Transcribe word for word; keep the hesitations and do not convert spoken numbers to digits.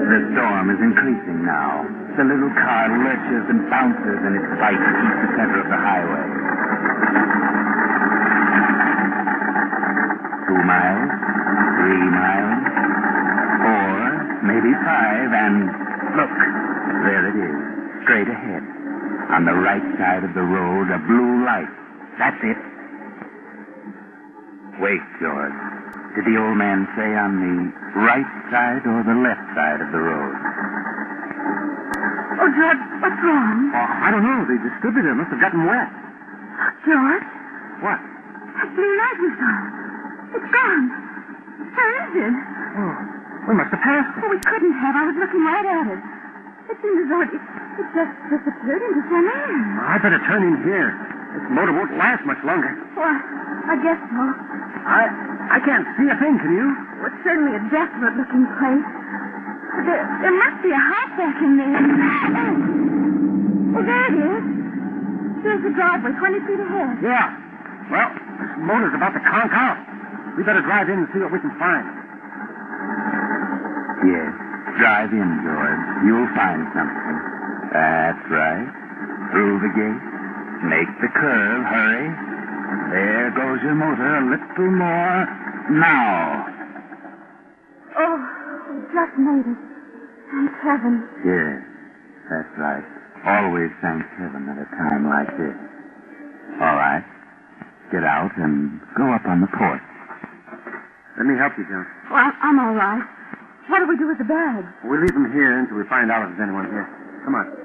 The storm is increasing now. The little car lurches and bounces in its fight to keep the center of the highway. Two miles, three miles, four, maybe five, and look, there it is, straight ahead. On the right side of the road, a blue light. That's it. Wait, George. Did the old man say on the right side or the left side of the road? Oh, George, what's wrong? Oh, I don't know. The distributor must have gotten wet. George? What? That blue light we saw. It's gone. Where is it? Oh, we must have passed it. Oh, we couldn't have. I was looking right at it. It seemed as though it, it just disappeared into thin air. Oh, I better turn in here. This motor won't last much longer. Well, I guess so. I I can't see a thing, can you? Well, it's certainly a desperate-looking place. There, there must be a house back in there. Oh. Oh, there it is. There's the driveway, twenty feet ahead. Yeah. Well, this motor's about to conk out. We better drive in and see what we can find. Yes. Drive in, George. You'll find something. That's right. Through the gate. Make the curve. Hurry. There goes your motor. A little more. Now. Oh, we just made it. Thank heaven. Yes. That's right. Always thank heaven at a time like this. All right. Get out and go up on the porch. Let me help you, John. Well, I'm all right. What do we do with the bags? We'll leave them here until we find out if there's anyone here. Come on.